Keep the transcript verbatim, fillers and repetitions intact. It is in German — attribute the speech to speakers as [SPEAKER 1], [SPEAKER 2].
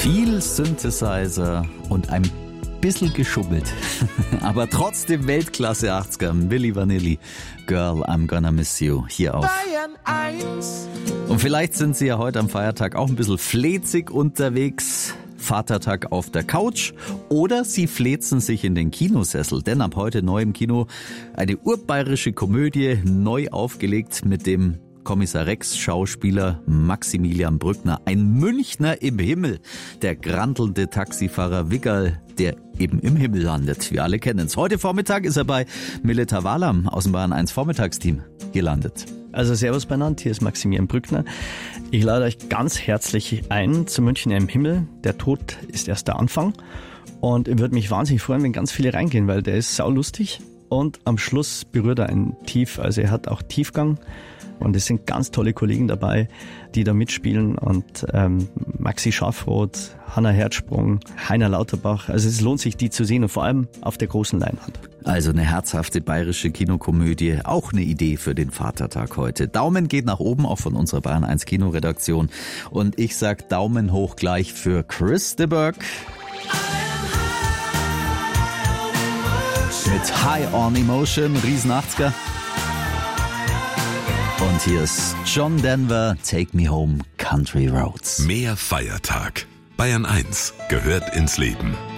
[SPEAKER 1] Viel Synthesizer und ein bisschen geschummelt, aber trotzdem Weltklasse achtziger. Milli Vanilli, Girl, I'm Gonna Miss You, hier auf Bayern eins. Und vielleicht sind Sie ja heute am Feiertag auch ein bisschen flezig unterwegs. Vatertag auf der Couch oder Sie flezen sich in den Kinosessel, denn ab heute neu im Kino eine urbayerische Komödie, neu aufgelegt mit dem Kommissar Rex Schauspieler Maximilian Brückner, ein Münchner im Himmel, der grantelnde Taxifahrer Wiggerl, der eben im Himmel landet. Wir alle kennen es. Heute Vormittag ist er bei Milita Walam aus dem Bayern eins Vormittagsteam gelandet.
[SPEAKER 2] Also servus benannt, hier ist Maximilian Brückner. Ich lade euch ganz herzlich ein zu München im Himmel. Der Tod ist erst der Anfang und ich würde mich wahnsinnig freuen, wenn ganz viele reingehen, weil der ist saulustig und am Schluss berührt er einen tief, also er hat auch Tiefgang. Und es sind ganz tolle Kollegen dabei, die da mitspielen. Und ähm, Maxi Schafroth, Hanna Herzsprung, Heiner Lauterbach. Also es lohnt sich, die zu sehen und vor allem auf der großen Leinwand.
[SPEAKER 1] Also eine herzhafte bayerische Kinokomödie. Auch eine Idee für den Vatertag heute. Daumen geht nach oben, auch von unserer Bayern eins Kinoredaktion. Und ich sag Daumen hoch gleich für Chris de Burgh. Mit High on Emotion, riesen achtziger. Und hier ist John Denver, Take Me Home, Country Roads.
[SPEAKER 3] Mehr Feiertag. Bayern eins gehört ins Leben.